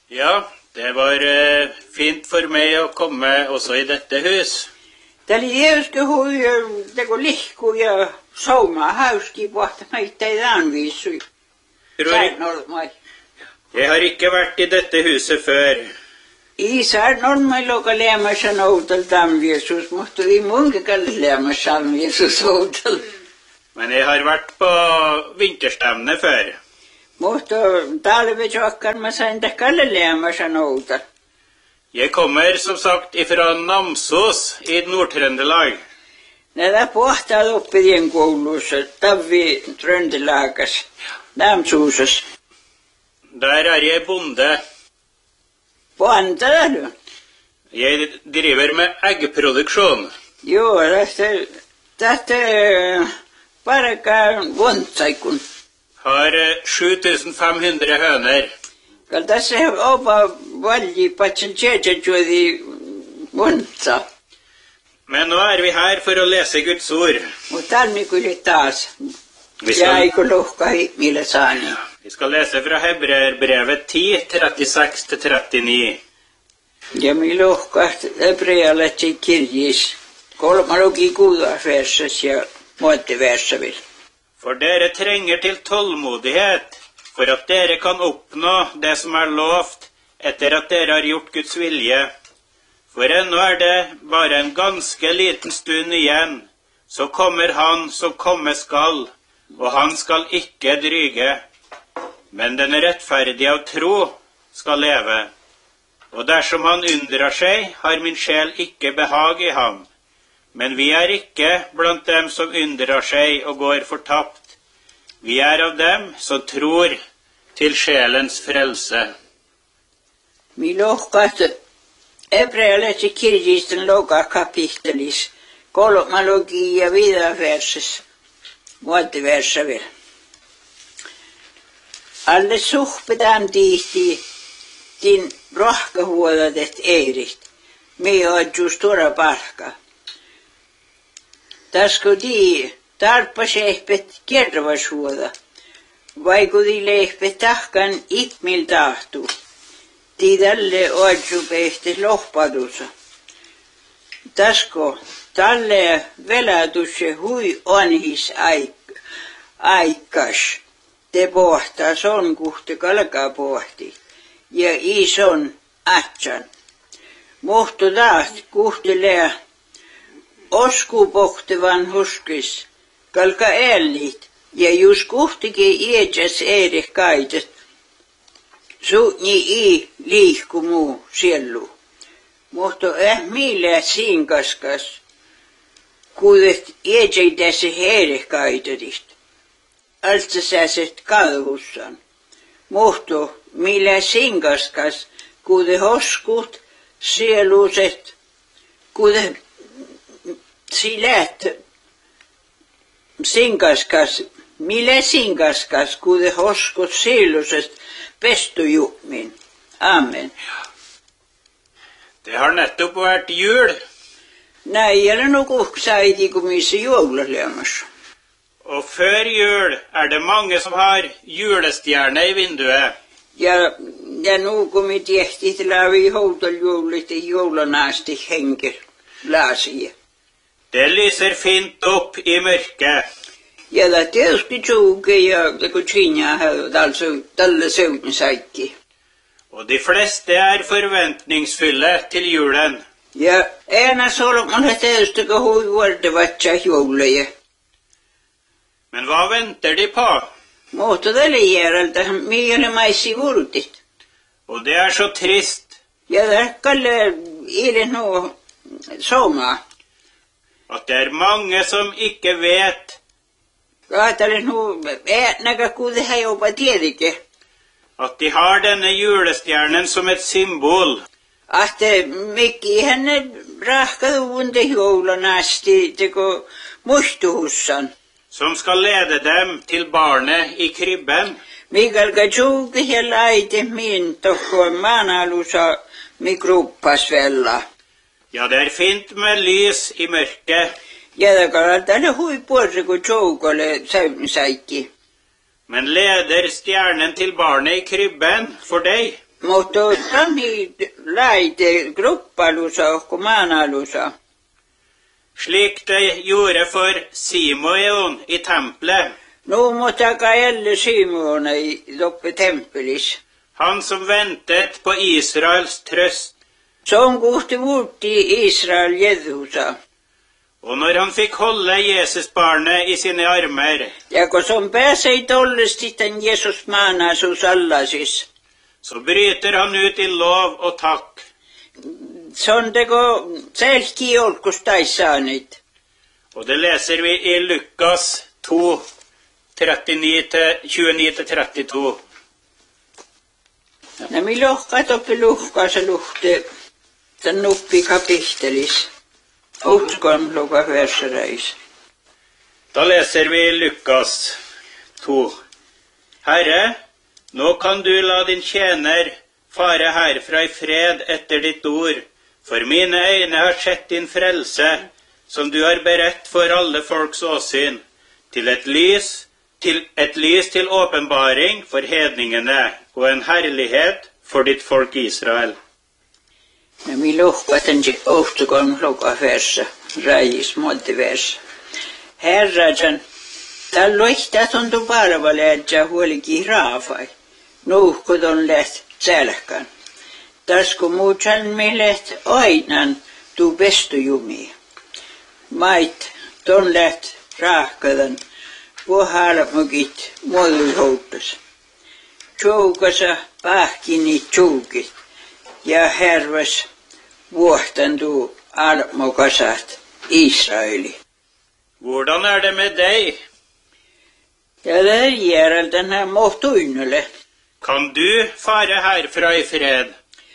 Ja, det var fint for meg å komme også i dette hus. Jeg har ikke vært i dette huset før. Men jeg har vært på vinterstevne før. Jeg kommer som sagt ifra Namsos i Nord-Trøndelag. Der er jeg bonde. Jeg driver med eggproduksjon. Har 7500 høner. Men nå er vi her for å lese Guds ord. Vi skal lese fra Hebreerbrevet 10, 36-39. For dere trenger til tålmodighet, for at dere kan oppnå det som er lovt, etter at dere har gjort Guds vilje. For ennå er det bare en ganske liten stund igjen, så kommer han som komme skal, og han skal ikke dryge. Men den rettferdige av tro skal leve. Og dersom han undrer seg, har min sjel ikke behag i ham. Men vi er ikke blant dem som undrer seg og går fortapt. Vi er av dem som tror til sjelens frelse. Hebrealaisen kirjisten loka kapittelis, kolmalogia vidaverses, muotiversa vielä. Alle suhpetaan tiihti din rohkahuodatet eirit, me on just tora palkka. Tasko di tarpasehpet kervasuoda, vaikudi lehpet tahkan ikmil tahtu. Tidalle oadjupehti lohpadusa. Tasko talle veladuse hui onhis aikas. Te pohtaa son kuhte kalkaa pohti. Ja ison atsan. Mohto taht kuhtelee osku pohtivan huskis. Kalka ellit. Ja jus kuhtikin iedjas eireh kaitet. Suutni i liihkumu siellu. Mohto mille siinkaskas. Kuudet iedjai tässä eireh kaitetist. Alltså säset kalhussan. Mohto millä sinkaskas, kude hoskut, sieluset, kude silät sinkaskas, millä sinkaskas, kude hoskut, sieluset, pestujukmin. Amen. Det har nettopp vært jul. Nei, eller noe saidi kun missä joululeemassa. Og før jul det mange som har julestjerne i vinduet. Ja nu kun me tehtiin, että laavi houtoljuulit ja joulanaasti henker laasia. Det lyser fint opp i mørket. Ja det tietysti tjuke ja kun tvinja tälle seutni saikki. Og de fleste forventningsfulle til julen. Ja ena solmalla tietysti kun hui vuortevatsa jouluja. Men hva venter de på? Muuttodalle järjeltä miele maissi vultit. Og det så trist. Ja kalle ile no soma. At det mange som ikke vet. Kaatale no näkä kuude hän jopa tiedike. At de har denne julestjernen som et symbol. Att mikki henne rahkaduunte joulanaasti teko muistuhussan. Som skal lede dem til barnet i krybben. Mikael kajuuki ja laite min tokko manalusa mikroppasvella. Ja, det fint med lys i mørket. Ja, det kallar hui puolse kun joukolle säynisäikki. Men leder stjernen til barnet i krybben for deg? Mutta tani laite gruppalusa och manalusa. Slik det gjorde for Simeon i tempelet. Nu måste kaelle Simona uppe tempelis. Han som ventet på Israels trøst. Som kohti vuutti Israel Jesusa. Og når han fikk holde Jesusbarnet i sine armer, Ja kun som pääsee tollesti tän Jesus maanasus allasis. så bryter han ut i lov og takk. Se on teko selki olkus taissaanit. Og det leser vi i Lukas 2, 29-32. Ja mi lohkat oppi luhkaasa luhte tän nuppi kapitelis. Uskon luka versereis. Da leser vi Lukas 2. Herre, nå kan du la din tjener fare herfra i fred etter ditt ord, for mine øyne har sett din frelse, som du har beredt for alle folks åsyn, til et lys til åpenbaring for hedningene, og en herlighet for ditt folk Israel. Ja mi lohkat tän uskon luka verse reis monti verse. Herrajan, tal loihta tuntu palvaleja huolikin raafai. Nuhkut on läht sälkän. Tasku muutsan mi läht ainan tuu pestujumi. Mait ton läht raahkadan vuohalmukit muoduhoutas. Tjoukasa pahkini tjoukit ja härväs vuohtantuu almokasat Israeli. Hvordan det med deg? Ja det gör den här mohtuinulle. Kan du fare herfra i fred?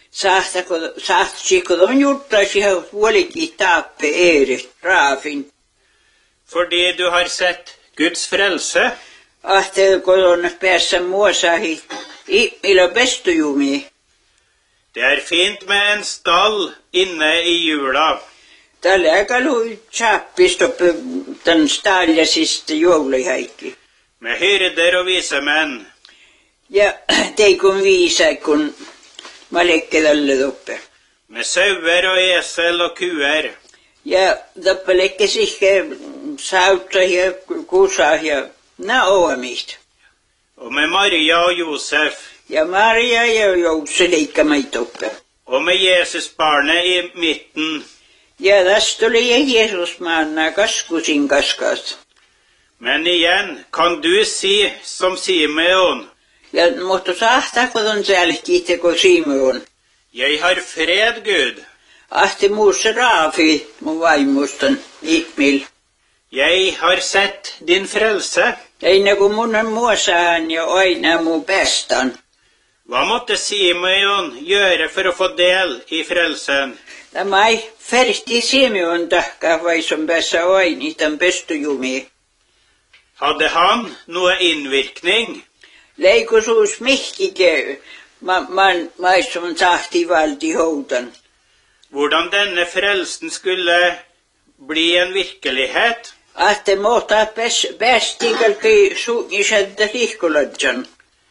Sahtsikod on juttasi huolikin tappe erit raafin. Fordi du har sett Guds frelse? Ahteelko on päässä muosahi ilo pestujumi. Det fint med en stall inne i jula. Tällä aikalu tjappist oppe den staljasista jouluhaikki. Med hyrder og visemenn. Ja teikun viisa kun mä lekke tälle toppe. Med sauer og esel og kuer. Ja toppe lekke sikke sautta ja kusa ja naoamist. Og med Maria og Josef. Ja Maria ja Jose leikka meit toppe. Og med Jesusbarnet i midten. Ja tästä tuli Jeesusmaanna kaskusin kaskas. Men igjen, kan du si som Simeon? Ja mutta sahtako on sälkiite kun Simeon. Jeg har fred, Gud. Ahti muussa raafi mun vaimustan ihmil. Jeg har sett din frelse. Ei kun mun on muosahan ja aina mun pestan. Hva måtte Simeon gjøre for å få del i frelsen? Tämä ei ferti Simeon tahkaa vai som päässä aini tämän pestujumi. Hadde han noe innvirkning? Leikusuus mihkike, mä som sahti valti houtan. Hvordan denne frelsen skulle bli en virkelighet? Ahte måta päästikalki suunnisädä lihkuladjan.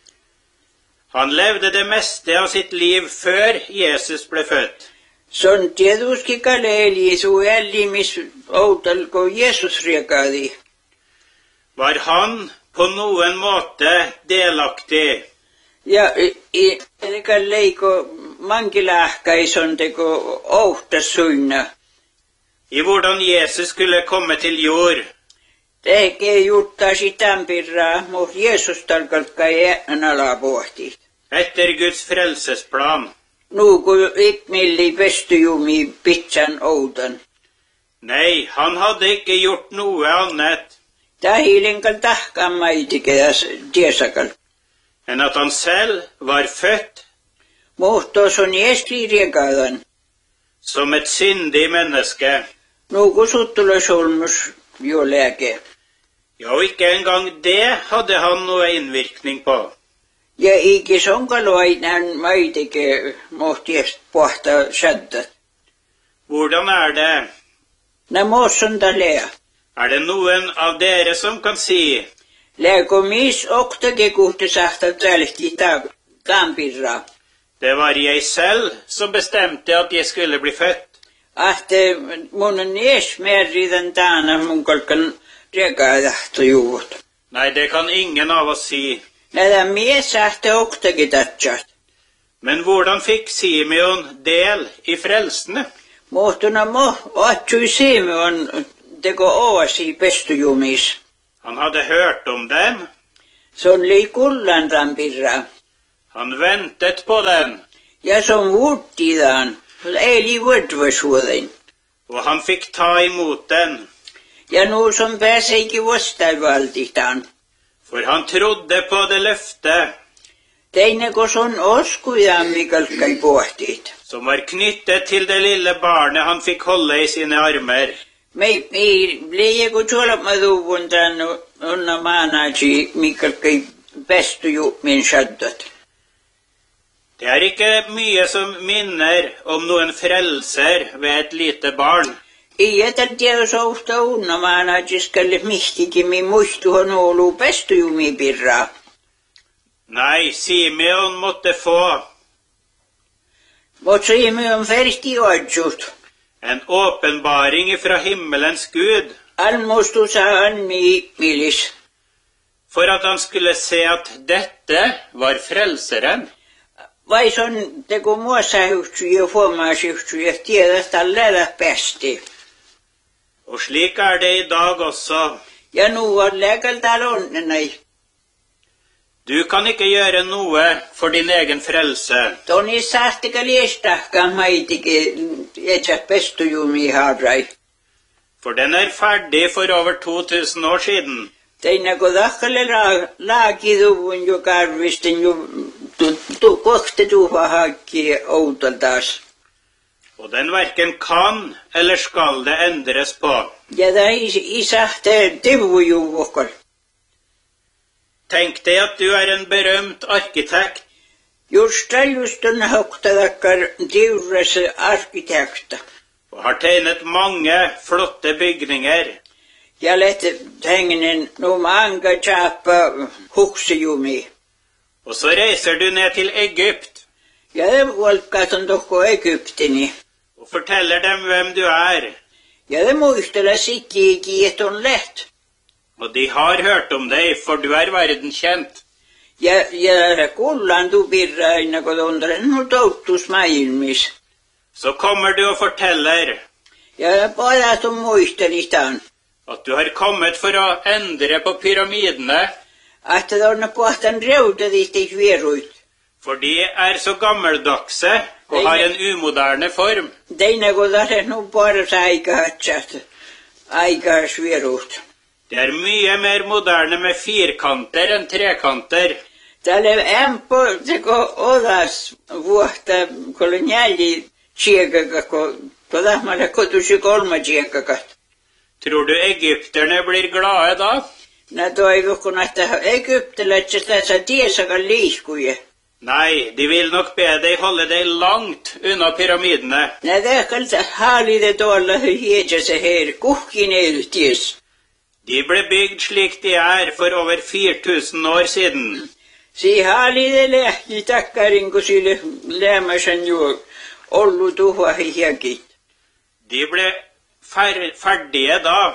Han levde det meste av sitt liv før Jesus ble født. Son tietysti kaleeli suellimis outalko Jeesus riekadi. Var han på noen måte delaktig? Ja eli leiko mankilahkais teko ouhtassuinna. I hvordan Jesus skulle komme til jord. Tekee juttasi tampirraa, mut Jeesus talkalkai alapohti. Etter Guds frelsesplan. Nuku ikmilli pestujumi pitsan outan. Nei, han hadde ikke gjort noe annet Tahilinkal tahkammaitikeas tiesakal. enn at han selv var født Muhtos on Jeesli riekadan. som et syndig menneske. Nuku suttulosolmus jo lääke. Ja, og ikke engang det hadde han noe innvirkning på. Ja ikis onkaloainan maitike mohtiest pohta shaddat. Hvordan det? Namossunta lea. Det noen av dere som kan si, Lääko mis oktake kuhti sahta tälhti tampirra. Det var jeg selv som bestemte at jeg skulle bli født. Att mun on esmeriden täällä mun kalkan regaidahto juut. Nei, det kan ingen av oss si. Näitä miesahte oktakin tatsat. Men hvordan fikk Simeon del i frelsene? Muhtuna otsui Simeon teko oasi pestujumis. Han hadde hørt om dem. Se on liikullan rampirra. Han ventet på den. Ja se on vuuttiidaan. Ei liivuudvasuuden. Og han fikk ta imot den. Ja nu som pääseikin vastaivaltitaan. For han trodde på det løftet. Teineko son oskujammi kalkkai pohtit. Som var knyttet til det lille barnet han fikk holde i sine armer. Me liiku tuolapmaduvun tän onna maanaji mikalkkai pestujumin shaddot. Det er ikke mye som minner om noen frelser ved et lite barn. Iätä tiedosousta unna maanajiskalle mihtikin muistuhon olu pestujumi pirraa. Nei, Simeon måtte få Mot Simeon fersti otsut. en åpenbaring fra himmelens Gud, Almustusa anmi milis. for at han skulle se at dette var frelseren. Vai son teko muosahyhtsu ja formasyhtsu ja tiedästä lädä pesti. Og slik er det i dag også. Ja nu on läkältääl onnenai. Du kan ikke gjøre noe for din egen frelse. Toni sahtika liestahkaan maitike etsä pestujumi harrai. For den er ferdig for over 2000 år siden. Teinako tahkalle laakiduvun jo karvisten jo kohta tuha hakki outaltaas. Og den hverken kan eller skal det endres på. Ja da isahte tivujuvokol. Tenk deg at du er en berømt arkitekt. Just on hoktadakkar tiurrese arkitekta. Og har tegnet mange flotte bygninger. Ja lette hengenen manga tjapa huksijumi. Og så reiser du ned til Egypt Ja det volkaton tokko Egyptini. og forteller dem hvem du er. Ja det muistella sikkiiki, et on lett. Og de har hørt om deg, for du er verdenskjent. Ja kullan tu pirra aina kun ondren no touttus maailmis. Så kommer du og forteller Ja pojat on muistelitaan. at du har kommet for å endre på pyramidene, Että tuonne kohtan reutadista vieruit. for de er så gammeldagse og har en umoderne form. Teina kun taas no paras aikahatsat. Aikas vieruut. Det er mye mer moderne med firkanter enn trekanter. Tälle ämpö teko odas vuotta koloniali tsiekaka, todahmalla kotusi 3 tsiekakat. Tror du egypterne blir glade da? Nä toivokon, että egyptilätset tässä tiesakan liiskuje. Nei, de vil nok be deg holde deg langt unna pyramidene. Nä tähkältä haalide tuolla hietsä se her, kuhkin ei ties. De ble bygd slik de er for over 4000 år siden. Si haalide lähti takkarin, kun sille lämmäsen jo ollu tuhahi hiekit. De ble ferdige da,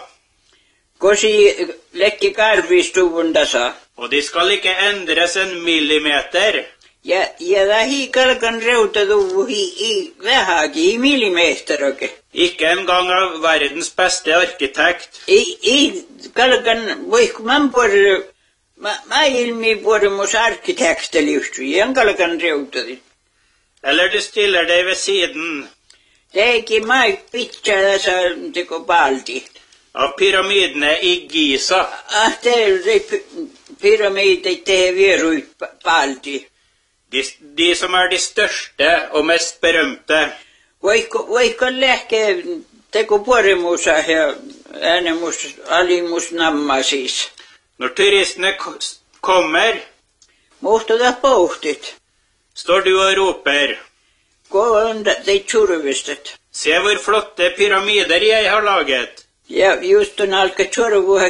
Kosi lekki karvistuvun tasa. og de skal ikke endres en millimeter. Ja lähi kalkan reutatuvu i vähäkin millimeterake. Ikke engang av verdens beste arkitekt. I kalkan voihkuman por maailmi pormus arkitekteliustu, jan kalkan reutati. Eller du stiller deg ved siden Teki mai pitkä tässä teko palti. av pyramidene i Giza. Te pyramidit te vieruit palti. De som er de største og mest berømte. Voiko lähke teko poremusa ja äänemus alimus namma siis. Når turistene kommer, Muhtuta pohtit. står du og roper, Ko on te tjurvistet. se hvor flotte pyramider jeg har laget. Ja just on alka tjurvuha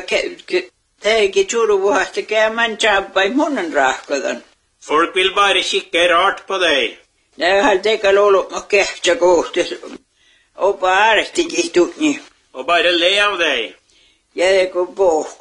teki tjurvuhasta käymän tjabbai munnen rahkodan. Folk vil bare kikke rart på deg. Nehän tekal ollut mä kehtsä kohti. Opa äärettikin tunni. og bare le av deg. Ja det går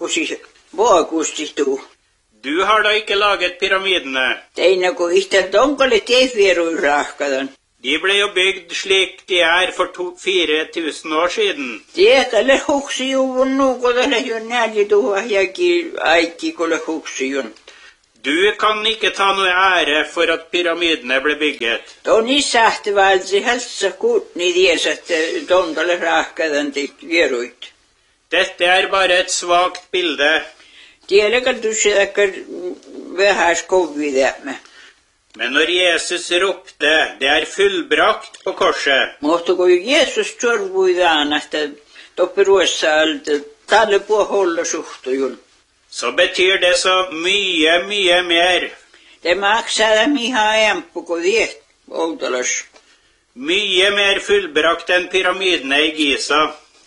vaakusti. Du har da ikke laget pyramidene. Teina kun ihtä tonkalle teivieruin rahkadan. De ble jo bygd slik de er for 4000 år siden. Tiekalle huksijuvun nuukotalle jo nälji tuha jäki aikki kolle huksijun. Du kan ikke ta noe ære for at pyramidene ble bygget. Toni sähtivalsi helsa kutni ties, että tonkalle rahkadan vieruit. Dette er bare et svagt bilde. Tielekal tussidakkar vähäs kovvidämme. Men når Jesus ropte, det er fullbrakt på korset, Mutta kun Jeesus tjorvuidaan, että toppiruessa alta talle på hålla suhtujun. så betyr det så mye, mye mer. Det maksaa miha emppu kun viet Outalas. Mye mer fullbrakt enn pyramidene i Giza.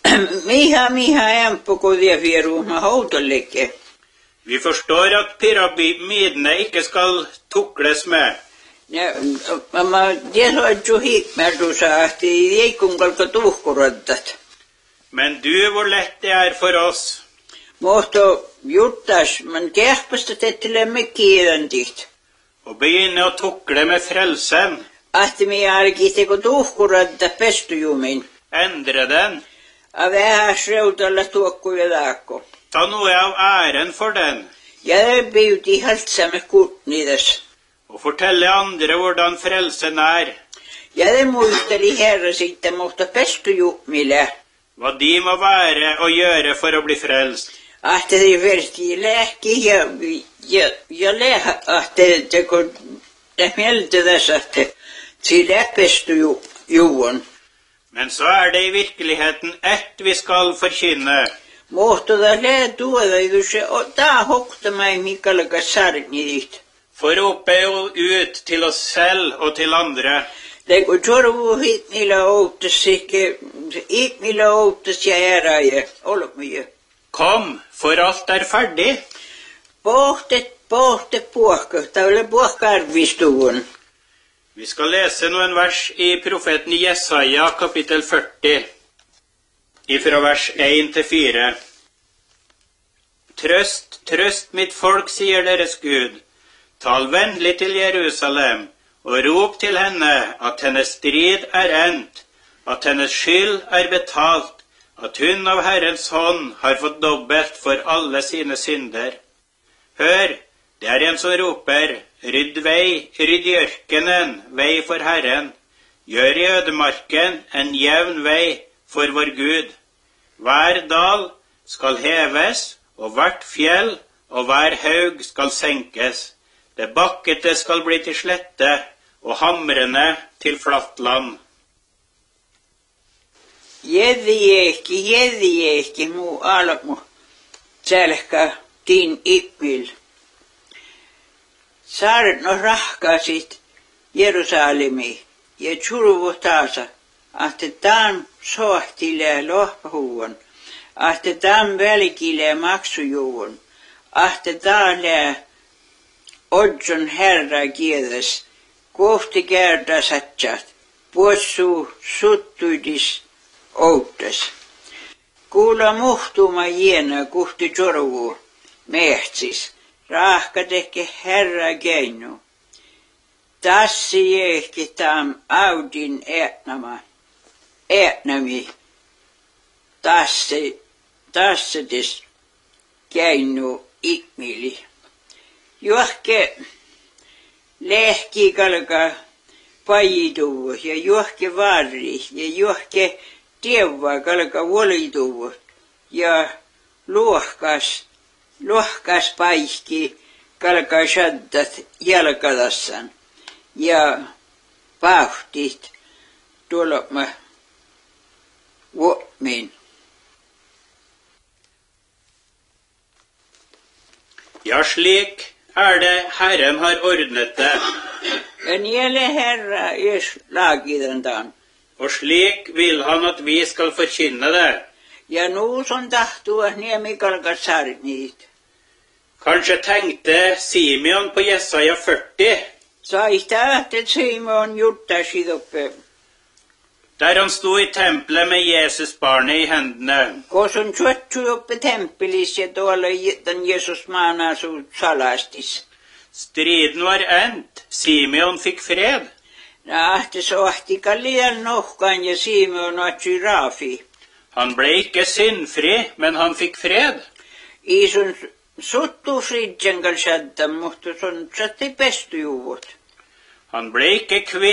miha emppu kun viet vieruuma Outalekke. Vi forstår at pyramidene ikke skal tukles med. Ja, mä tiedän, jo hiikmärdusa, että ei kunkalka tuhkurattat. Men du, hvor lett det er for oss. Mutta juttas, man kehpasta tettelemme kiidantit. Å begynne å tukle med frelsen. Että me arkitte kun tuhkurattat pestujumin. Endre den. A vähäs reutalla tuokkuja daakko. Ta noe av æren for den. Ja det bjuti haltsamme kutnidas. Og fortelle andre hvordan frelsen er. Ja det muisteli herra sitten, mutta pestujumille. Hva de må være og gjøre for å bli frelst. Että det verti lääkki ja lähä, että kun det mieltä tässä, että sillä pestujuvon. Men så er det i virkeligheten ett vi skal forkynne. Mutta da lää tuoda, jos se ottaa hoktamaan mikalka sarnidit. For rope jo ut til oss selv og til andre. Det kun torvu hit niillä outas, ik niillä outas ja äräjä, olmia. Kom, for alt er ferdig. Pohte puhka, tälle puhkarvistuvun. Vi skal lese noen vers i profeten Jesaja, kapittel 40, ifra vers 1-4. Trøst, trøst mitt folk, sier deres Gud. Tal vennlig til Jerusalem, og rop til henne at hennes strid er endt, at hennes skyld er betalt, at hun av Herrens hånd har fått dobbelt for alle sine synder. Hør, det er en som roper, rydd vei, rydd i ørkenen, vei for Herren. Gjør i ødemarken en jevn vei for vår Gud. Hver dal skal heves, og hvert fjell og hver haug skal senkes. Det bakkete skal bli til slette, og hamrene til flatt land. Jedhieki muu almu, selkä tin ipmil. Saarno rahkasit Jerusalemi ja tjurvu taasa, että tämän sohtilee lohpahuun, että tämän välkilee maksujuvun, että täällä Odson herra kiedäs, kohti kertaa satsat, puossuu suttuidis outtas. Kuulla muhtuma jiena kohti tjorvuu, mehtsis, rahka teke herra keinu. Tassi jehki tam audin ätnami, tassetis keinu ikmili. Juhke lehki kalka pajiduvu ja juhke varri ja juhke tievva kalka voliduvu ja lohkas paikki kalka shaddat jalkadassan ja pauhtit tulma vuomin. Ja, slik er det Herren har ordnet det. En jelle herra is lagidantaan. Og slik vil han at vi skal forkynne det. Ja nu som tahtua niemi kalka sarnit. Kanskje tenkte Simeon på Jesaja 40. Saihtaa till Simon juttasid uppe. Der han sto i tempelet med Jesusbarnet i hendene. Kun on suottu uppe tempelis ja tuolla den Jesus maanasuu salastis. Striden var endt. Simeon fikk fred. Ahti sohti kallian nohkan ja Simon otsi raafi. Han ble ikke syndfri, men han fikk fred. Isun suttu fridjan kal shadda, mutta sun satti pestu juvut. Han ble ikke